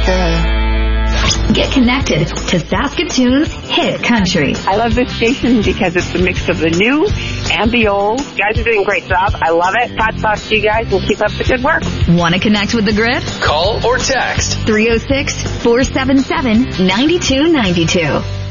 Get connected to Saskatoon's hit country. I love this station because it's a mix of the new and the old. You guys are doing a great job. I love it. Hats off to you guys and keep up the good work. Want to connect with the Grid? Call or text 306-477-9292.